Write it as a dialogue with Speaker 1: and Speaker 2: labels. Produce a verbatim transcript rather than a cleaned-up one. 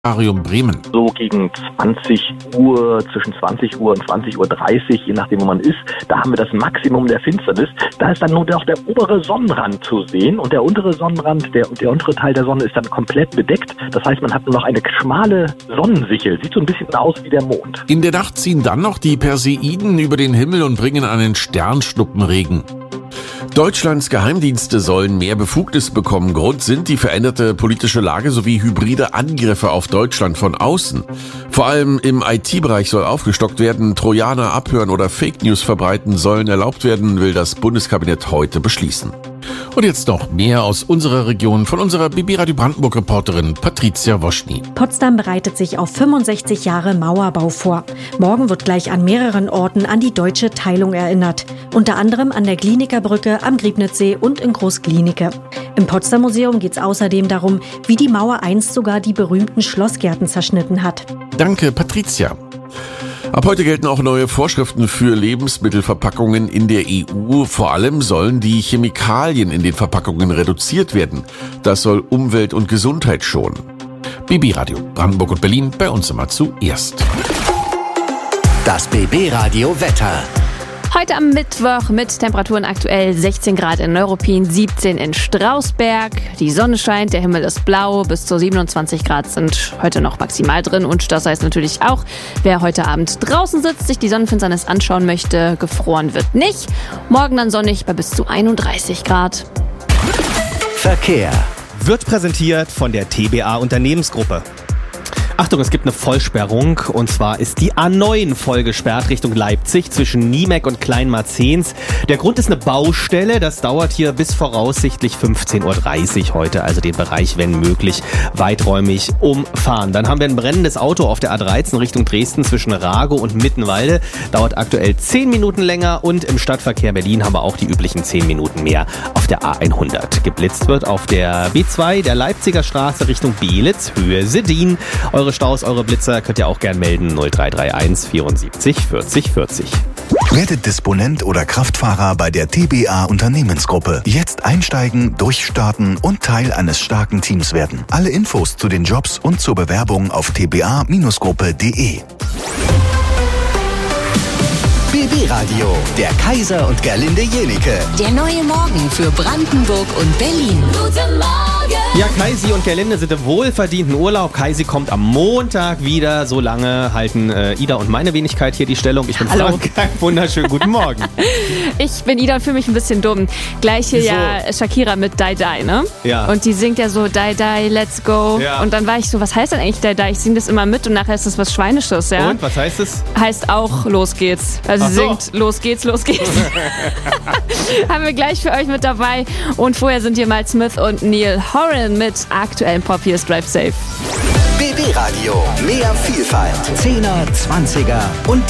Speaker 1: Aquarium Bremen.
Speaker 2: So gegen zwanzig Uhr, zwischen zwanzig Uhr und zwanzig Uhr dreißig, je nachdem wo man ist, da haben wir das Maximum der Finsternis. Da ist dann nur noch der obere Sonnenrand zu sehen und der untere Sonnenrand, der, der untere Teil der Sonne ist dann komplett bedeckt. Das heißt, man hat nur noch eine schmale Sonnensichel. Sieht so ein bisschen aus wie der Mond.
Speaker 1: In der Nacht ziehen dann noch die Perseiden über den Himmel und bringen einen Sternschnuppenregen. Deutschlands Geheimdienste sollen mehr Befugnis bekommen. Grund sind die veränderte politische Lage sowie hybride Angriffe auf Deutschland von außen. Vor allem im I T-Bereich soll aufgestockt werden. Trojaner abhören oder Fake News verbreiten sollen erlaubt werden, will das Bundeskabinett heute beschließen. Und jetzt noch mehr aus unserer Region von unserer B B Radio Brandenburg-Reporterin Patricia Woschny.
Speaker 3: Potsdam bereitet sich auf fünfundsechzig Jahre Mauerbau vor. Morgen wird gleich an mehreren Orten an die deutsche Teilung erinnert. Unter anderem an der Glienicke Brücke, am Griebnitzsee und in Groß-Glienicke. Im Potsdam Museum geht es außerdem darum, wie die Mauer einst sogar die berühmten Schlossgärten zerschnitten hat.
Speaker 1: Danke, Patricia. Ab heute gelten auch neue Vorschriften für Lebensmittelverpackungen in der E U. Vor allem sollen die Chemikalien in den Verpackungen reduziert werden. Das soll Umwelt und Gesundheit schonen. B B Radio Brandenburg und Berlin, bei uns immer zuerst.
Speaker 4: Das B B Radio Wetter.
Speaker 5: Heute am Mittwoch mit Temperaturen aktuell sechzehn Grad in Neuruppin, siebzehn in Strausberg. Die Sonne scheint, der Himmel ist blau. Bis zu siebenundzwanzig Grad sind heute noch maximal drin. Und das heißt natürlich auch, wer heute Abend draußen sitzt, sich die Sonnenfinsternis anschauen möchte, gefroren wird nicht. Morgen dann sonnig bei bis zu einunddreißig Grad.
Speaker 4: Verkehr
Speaker 6: wird präsentiert von der T B A Unternehmensgruppe. Achtung, es gibt eine Vollsperrung und zwar ist die A neun vollgesperrt Richtung Leipzig zwischen Niemek und Kleinmarzens. Der Grund ist eine Baustelle, das dauert hier bis voraussichtlich fünfzehn Uhr dreißig heute, also den Bereich, wenn möglich, weiträumig umfahren. Dann haben wir ein brennendes Auto auf der A dreizehn Richtung Dresden zwischen Ragow und Mittenwalde, dauert aktuell zehn Minuten länger und im Stadtverkehr Berlin haben wir auch die üblichen zehn Minuten mehr auf der A hundert. Geblitzt wird auf der B zwei der Leipziger Straße Richtung Beelitz, Höhe Seddin. Eure Staus, eure Blitzer könnt ihr auch gern melden. null drei drei eins vierundsiebzig vierzig vierzig.
Speaker 7: Werdet Disponent oder Kraftfahrer bei der T B A Unternehmensgruppe. Jetzt einsteigen, durchstarten und Teil eines starken Teams werden. Alle Infos zu den Jobs und zur Bewerbung auf t b a Gruppe punkt d e.
Speaker 4: B B Radio, der Kaiser und Gerlinde Jenike.
Speaker 8: Der neue Morgen für Brandenburg und Berlin. Guten Morgen!
Speaker 6: Ja, Kaisi und Gerlinde sind im wohlverdienten Urlaub. Kaisi kommt am Montag wieder. So lange halten äh, Ida und meine Wenigkeit hier die Stellung. Ich bin
Speaker 5: Hallo.
Speaker 6: Frank. Wunderschönen guten Morgen.
Speaker 5: Ich bin Ida und fühle mich ein bisschen dumm. Gleich hier
Speaker 6: Wieso?
Speaker 5: ja Shakira mit Die Die, ne?
Speaker 6: Ja.
Speaker 5: Und die singt ja so Die Die, let's go.
Speaker 6: Ja.
Speaker 5: Und dann war ich so, was heißt denn eigentlich Die Die? Ich singe das immer mit und nachher ist das was Schweinisches, ja?
Speaker 6: Und, was heißt es?
Speaker 5: Heißt auch, los geht's. Also sie
Speaker 6: Ach so.
Speaker 5: singt, los geht's, los geht's. Haben wir gleich für euch mit dabei. Und vorher sind hier mal Smith und Neil Horan mit aktuellem Pop. Hier ist Drive Safe.
Speaker 4: B B Radio, mehr Vielfalt. Zehner, Zwanziger und